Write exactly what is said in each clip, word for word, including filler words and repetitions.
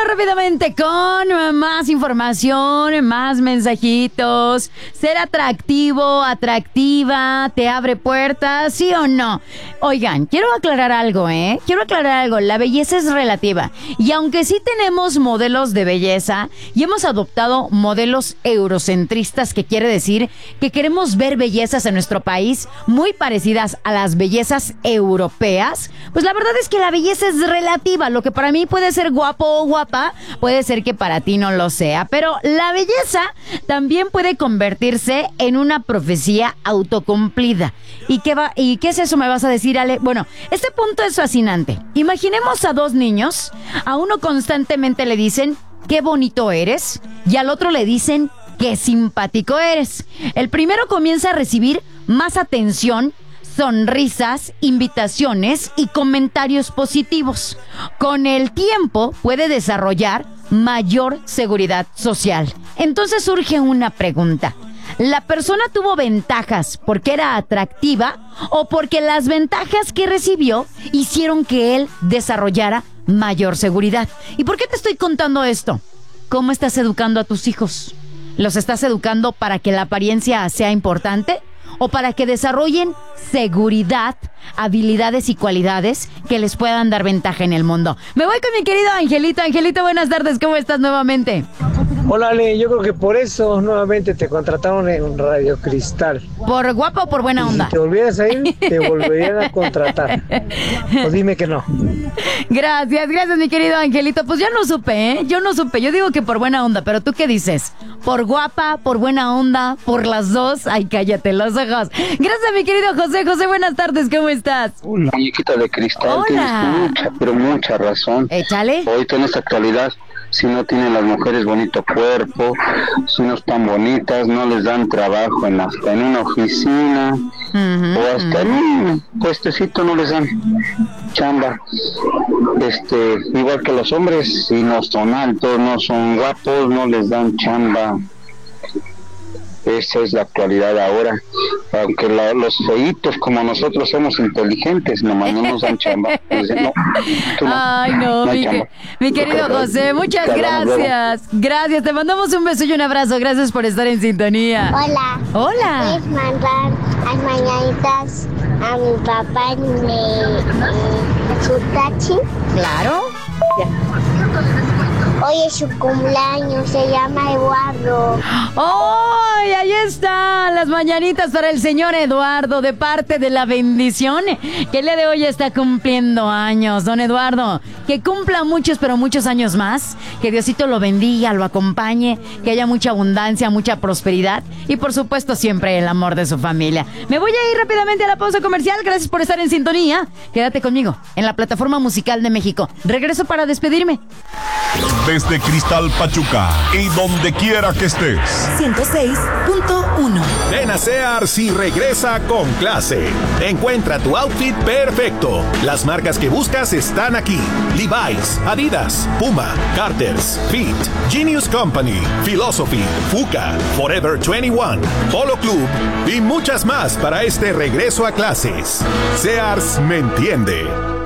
rápidamente con más información, más mensajitos. ¿Ser atractivo, atractiva, te abre puertas, sí o no? Oigan, quiero aclarar algo, ¿eh? Quiero aclarar algo. La belleza es relativa. Y aunque sí tenemos modelos de belleza y hemos adoptado modelos eurocentristas, que quiere decir que queremos ver bellezas en nuestro país muy parecidas a las bellezas europeas, pues la verdad es que la belleza es relativa. Lo que para mí puede ser guapo o guapa, puede ser que para ti no lo sea. Pero la belleza también puede convertirse en una profecía autocumplida. ¿Y qué va, y qué es eso, me vas a decir, Ale? Bueno, este punto es fascinante. Imaginemos a dos niños. A uno constantemente le dicen, qué bonito eres, y al otro le dicen, qué simpático eres. El primero comienza a recibir más atención, sonrisas, invitaciones y comentarios positivos. Con el tiempo puede desarrollar mayor seguridad social. Entonces surge una pregunta. ¿La persona tuvo ventajas porque era atractiva o porque las ventajas que recibió hicieron que él desarrollara mayor seguridad? ¿Y por qué te estoy contando esto? ¿Cómo estás educando a tus hijos? ¿Los estás educando para que la apariencia sea importante o para que desarrollen seguridad, habilidades y cualidades que les puedan dar ventaja en el mundo? Me voy con mi querido Angelito. Angelito, buenas tardes, ¿cómo estás nuevamente? Hola, Ale, yo creo que por eso nuevamente te contrataron en Radio Cristal. ¿Por guapo o por buena onda? Si te volvieras a ir, te volverían a contratar. O dime que no. Gracias, gracias, mi querido Angelito. Pues yo no supe, ¿eh? Yo no supe. Yo digo que por buena onda, pero ¿tú qué dices? ¿Por guapa, por buena onda, por las dos? Ay, cállate los ojos. Gracias, mi querido José. José, buenas tardes, ¿cómo estás? Hola, muñequita de cristal. Hola. Tienes mucha, pero mucha razón. Échale. Ahorita en esta actualidad, si no tienen las mujeres bonito cuerpo, si no están bonitas, no les dan trabajo en, la, en una oficina, uh-huh, o hasta uh-huh. en un puestecito no les dan chamba. Este, igual que los hombres, si no son altos, no son guapos, no les dan chamba. Esa es la actualidad ahora. Aunque la, los feitos como nosotros somos inteligentes, nomás no nos dan chamba. Entonces, no, tú no, Ay, no, no mi, que, mi querido José, muchas gracias. Gracias, te mandamos un beso y un abrazo. Gracias por estar en sintonía. Hola. Hola. ¿Puedes mandar las mañanitas a mi papá en eh, su taxi? Claro. Ya. Hoy es su cumpleaños, se llama Eduardo. ¡Ay! Ahí están las mañanitas para el señor Eduardo, de parte de La Bendición, que el día de hoy está cumpliendo años. Don Eduardo, que cumpla muchos, pero muchos años más. Que Diosito lo bendiga, lo acompañe, que haya mucha abundancia, mucha prosperidad y, por supuesto, siempre el amor de su familia. Me voy a ir rápidamente a la pausa comercial. Gracias por estar en sintonía. Quédate conmigo en la plataforma musical de México. Regreso para despedirme. Desde Cristal Pachuca y donde quiera que estés. ciento seis punto uno. Ven a Sears y regresa con clase. Encuentra tu outfit perfecto. Las marcas que buscas están aquí: Levi's, Adidas, Puma, Carter's, Fit, Genius Company, Philosophy, Fuka, Forever veintiuno, Polo Club y muchas más para este regreso a clases. Sears me entiende.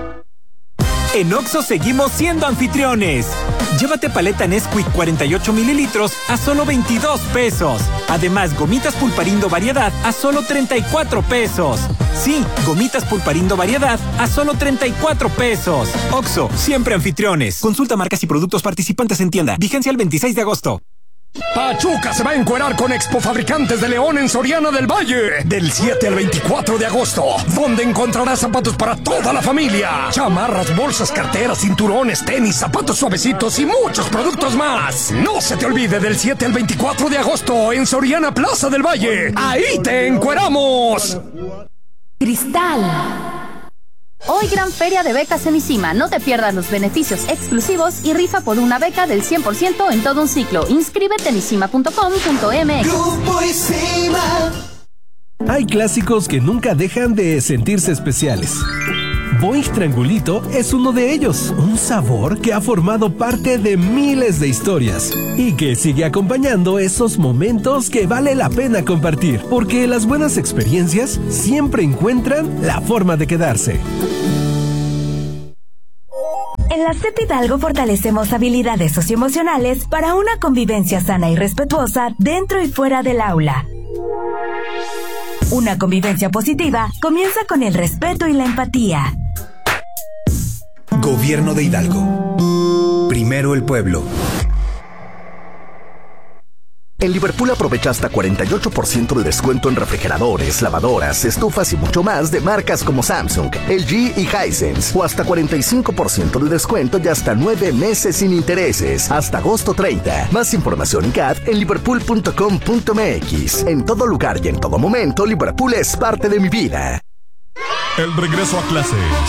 En Oxxo seguimos siendo anfitriones. Llévate paleta Nesquik cuarenta y ocho mililitros a solo veintidós pesos. Además, gomitas Pulparindo Variedad a solo treinta y cuatro pesos. Sí, gomitas Pulparindo Variedad a solo treinta y cuatro pesos. Oxxo, siempre anfitriones. Consulta marcas y productos participantes en tienda. Vigencia el veintiséis de agosto. Pachuca se va a encuerar con Expo Fabricantes de León en Soriana del Valle del siete al veinticuatro de agosto, donde encontrarás zapatos para toda la familia, chamarras, bolsas, carteras, cinturones, tenis, zapatos suavecitos y muchos productos más. No se te olvide, del siete al veinticuatro de agosto en Soriana Plaza del Valle. ¡Ahí te encueramos! Cristal. Hoy gran feria de becas en ICIMA. No te pierdas los beneficios exclusivos y rifa por una beca del cien por ciento en todo un ciclo. Inscríbete en isima punto com punto m x. Grupo ICIMA. Hay clásicos que nunca dejan de sentirse especiales. Boing Triangulito es uno de ellos, un sabor que ha formado parte de miles de historias y que sigue acompañando esos momentos que vale la pena compartir, porque las buenas experiencias siempre encuentran la forma de quedarse. En la C E P Hidalgo fortalecemos habilidades socioemocionales para una convivencia sana y respetuosa dentro y fuera del aula. Una convivencia positiva comienza con el respeto y la empatía. Gobierno de Hidalgo. Primero el pueblo. En Liverpool aprovecha hasta cuarenta y ocho por ciento de descuento en refrigeradores, lavadoras, estufas y mucho más de marcas como Samsung, L G y Hisense. O hasta cuarenta y cinco por ciento de descuento y hasta nueve meses sin intereses. Hasta agosto treinta. Más información en C A D en liverpool punto com punto m x. En todo lugar y en todo momento, Liverpool es parte de mi vida. El regreso a clase.